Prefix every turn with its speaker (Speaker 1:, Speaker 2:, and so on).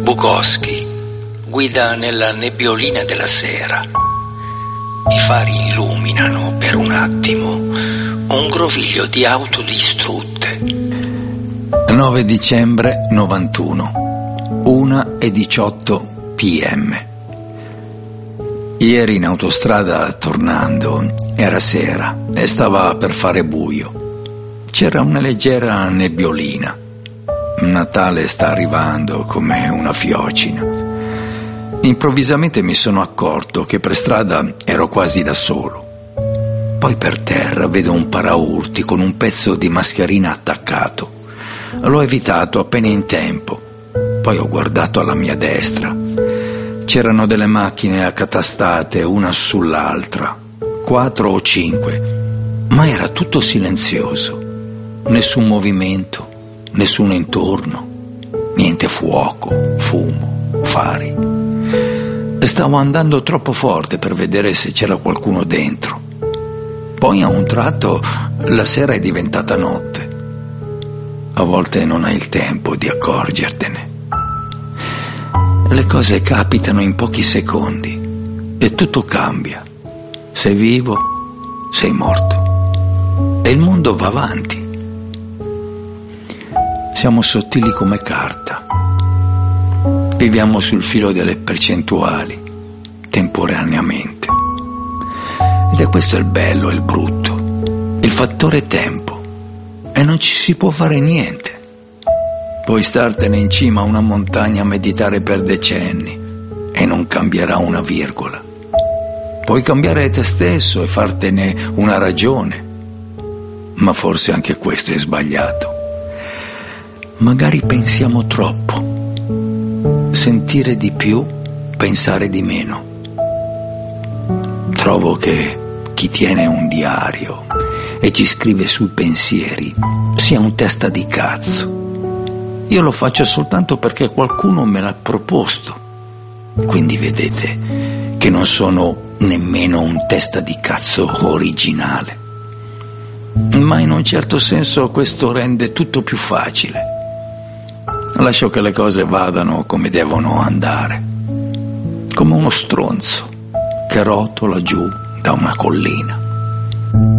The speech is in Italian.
Speaker 1: Bukowski guida nella nebbiolina della sera. I fari illuminano per un attimo un groviglio di auto distrutte.
Speaker 2: 9 dicembre 91, 1:18 p.m. Ieri in autostrada, tornando, era sera e stava per fare buio. C'era una leggera nebbiolina. Natale sta arrivando come una fiocina. Improvvisamente mi sono accorto che per strada ero quasi da solo. Poi per terra vedo un paraurti con un pezzo di mascherina attaccato. L'ho evitato appena in tempo. Poi ho guardato alla mia destra. C'erano delle macchine accatastate una sull'altra, 4 o 5, ma era tutto silenzioso. Nessun movimento, nessuno intorno, niente fuoco, fumo, fari. Stavo andando troppo forte per vedere se c'era qualcuno dentro. Poi a un tratto la sera è diventata notte. A volte non hai il tempo di accorgertene. Le cose capitano in pochi secondi e tutto cambia. Sei vivo, sei morto e il mondo va avanti. Siamo sottili come carta. Viviamo sul filo delle percentuali, temporaneamente. Ed è questo il bello e il brutto, il fattore tempo. E non ci si può fare niente. Puoi startene in cima a una montagna a meditare per decenni e non cambierà una virgola. Puoi cambiare te stesso e fartene una ragione, ma forse anche questo è sbagliato. Magari pensiamo troppo. Sentire di più, pensare di meno. Trovo che chi tiene un diario e ci scrive sui pensieri sia un testa di cazzo. Io lo faccio soltanto perché qualcuno me l'ha proposto. Quindi vedete che non sono nemmeno un testa di cazzo originale. Ma in un certo senso questo rende tutto più facile. Lascio che le cose vadano come devono andare, come uno stronzo che rotola giù da una collina.